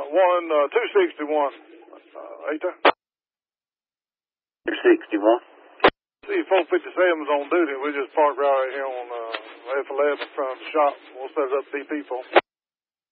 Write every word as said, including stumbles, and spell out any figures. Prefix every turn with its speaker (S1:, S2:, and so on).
S1: one, uh, two sixty-one. Uh, Eta?
S2: two sixty-one.
S1: See, four fifty-seven's on duty. We just parked right here on uh, F eleven in front of the shop. We'll set it up to be people.